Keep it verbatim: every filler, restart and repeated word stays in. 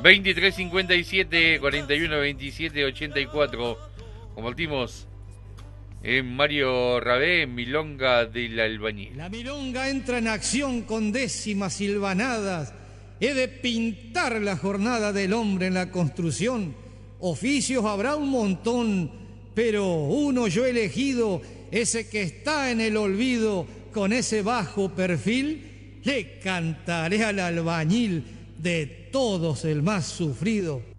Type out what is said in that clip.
veintitrés cincuenta y siete, cuarenta y uno veintisiete ochenta y cuatro. Compartimos en Mario Rabé, Milonga del Albañil. La milonga entra en acción con décimas silvanadas. He de pintar la jornada del hombre en la construcción. Oficios habrá un montón, pero uno yo he elegido, ese que está en el olvido, con ese bajo perfil. Le cantaré al albañil, de todos el más sufrido.